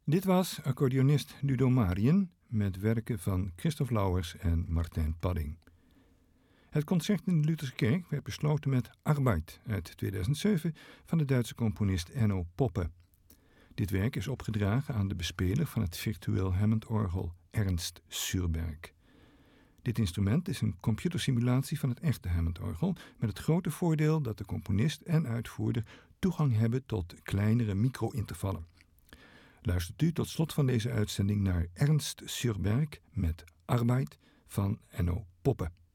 Dit was accordeonist Ludo Mariën met werken van Christoph Lauwers en Martijn Padding. Het concert in de Lutherse Kerk werd besloten met Arbeit uit 2007 van de Duitse componist Enno Poppe. Dit werk is opgedragen aan de bespeler van het virtueel Hammond-orgel Ernst Surberg. Dit instrument is een computersimulatie van het echte Hammond-orgel met het grote voordeel dat de componist en uitvoerder toegang hebben tot kleinere micro-intervallen. Luistert u tot slot van deze uitzending naar Ernst Surberg met Arbeit van Enno Poppe.